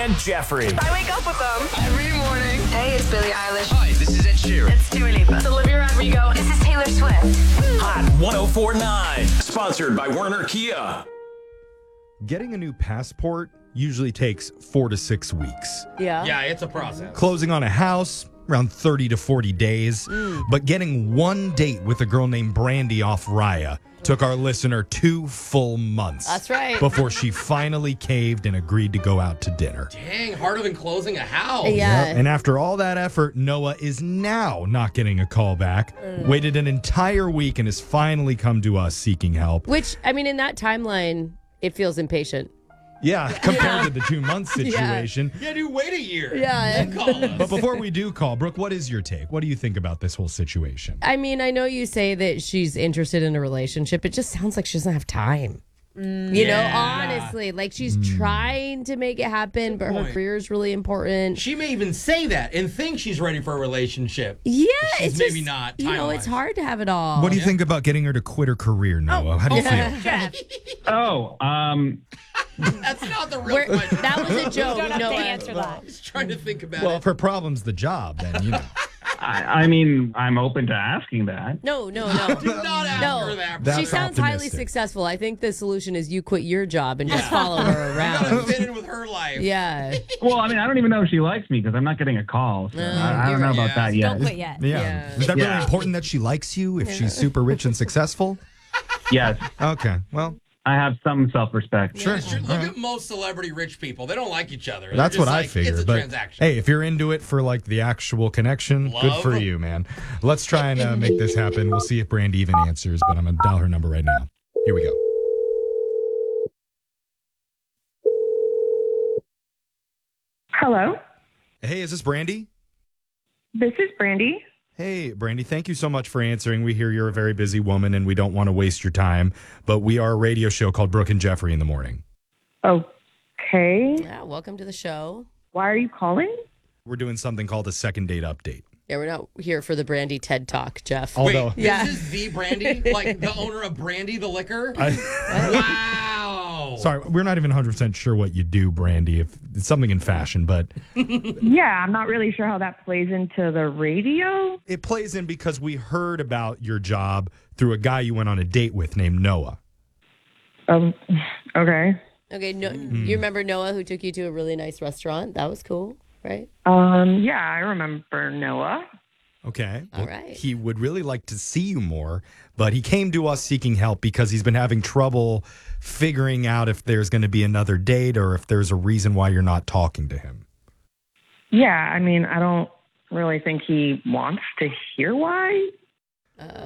and Jeffrey. I wake up with them every morning. Hey, it's Billie Eilish. Hi, this is Ed Sheeran. It's Dua Lipa. It's Olivia Rodrigo. This is Taylor Swift. Hot 104.9. Sponsored by Werner Kia. Getting a new passport usually takes 4 to 6 weeks. Yeah. It's a process. Closing on a house, around 30 to 40 days. But getting one date with a girl named Brandy off Raya took our listener 2 full months. That's right. Before she finally caved and agreed to go out to dinner. Dang, harder than closing a house. Yeah. Yep. And after all that effort, Noah is now not getting a call back. Waited an entire week and has finally come to us seeking help. Which, I mean, in that timeline, it feels impatient. Yeah, compared to the 2-month situation. Yeah, dude, wait a year. Yeah. Don't call us. But before we do call, Brooke, what is your take? What do you think about this whole situation? I mean, I know you say that she's interested in a relationship. It just sounds like she doesn't have time. You know, honestly, like she's trying to make it happen, but her point. career is really important. She may even say that and think she's ready for a relationship. Yeah, She's it's maybe just, not, you know, it's time-wise. hard to have it all. What do you think about getting her to quit her career, Noah? How do you feel? That's not the real We're- question. that was a joke. don't have No, to answer that. He's trying to think about Well, it. if her problem's the job, then, you know. I mean, I'm open to asking that. no. Do not ask her that. That's She sounds highly optimistic. successful. I think the solution is you quit your job and just follow her You gotta around. fit in with her life. Yeah. Well, I mean, I don't even know if she likes me because I'm not getting a call. So I don't know about Yeah. that yet. Don't quit yet. Yeah. Yeah. Is that really Yeah. important that she likes you if she's super rich and successful? Yes, Okay, well, I have some self-respect. Sure. Look at most celebrity rich people. They don't like each other. They're that's just what I like, figure. It's a But transaction. hey, if you're into it for like the actual connection, good Love. for you, man. Let's try and make this happen. We'll see if Brandy even answers, but I'm going to dial her number right now. Here we go. Hello, Hey, is this Brandy? this is Brandy. Hey, Brandy, thank you so much for answering. We hear you're a very busy woman and we don't want to waste your time, but we are a radio show called Brooke and Jeffrey in the Morning. Okay. Yeah, welcome to the show. Why are you calling? We're doing something called a second date update. Yeah, we're not here for the Brandy TED Talk, Jeff. Although- Wait, Yeah. this is the Brandy? Like the owner of Brandy the liquor? Wow. Sorry, we're not even 100% sure what you do, Brandy. If it's something in fashion, but Yeah, I'm not really sure how that plays into the radio. it plays in because we heard about your job through a guy you went on a date with named Noah. Okay. Okay, no, you remember Noah who took you to a really nice restaurant? That was cool, right? Yeah, I remember Noah. Okay. All right. He would really like to see you more, but he came to us seeking help because he's been having trouble figuring out if there's going to be another date or if there's a reason why you're not talking to him. Yeah, I mean, I don't really think he wants to hear why.